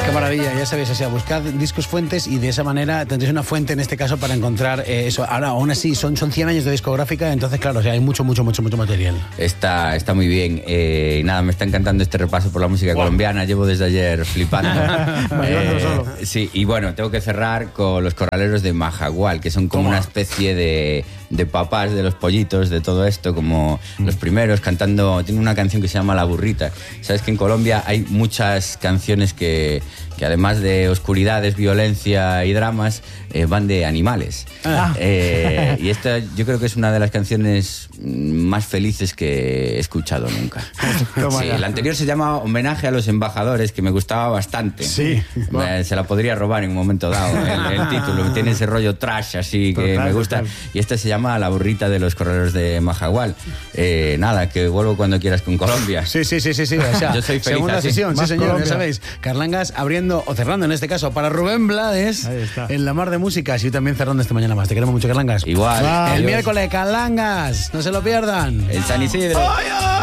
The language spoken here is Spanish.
Qué maravilla, ya sabéis, o sea, buscad discos fuentes y de esa manera tendréis una fuente en este caso para encontrar eso. Ahora, aún así, son 100 años de discográfica, entonces claro, o sea, hay mucho material. Está muy bien. Nada, me está encantando este repaso por la música colombiana. Llevo desde ayer flipando. Sí, y bueno, tengo que cerrar con los Corraleros de Majagual, que son como una especie de papás de los pollitos, de todo esto, como los primeros cantando. Tiene una canción que se llama La Burrita. Sabes que en Colombia hay muchas canciones que además de oscuridades, violencia y dramas, van de animales. Y esta yo creo que es una de las canciones más felices que he escuchado nunca. Sí, la anterior se llama Homenaje a los Embajadores, que me gustaba bastante. Sí. Se la podría robar en un momento dado, el título. Tiene ese rollo trash así que me gusta. Y esta se llama La Burrita de los Corraleros de Majagual. Nada, que vuelvo cuando quieras con Colombia. Sí. O sea, yo soy feliz. Segunda sesión, sí señor, Colombia. ya sabéis. Carlangas abriendo o cerrando en este caso para Rubén Blades en La Mar de Músicas y también cerrando esta mañana más. Te queremos mucho, Carlangas. Igual. El Adiós. miércoles, Carlangas, no se lo pierdan. El San Isidro.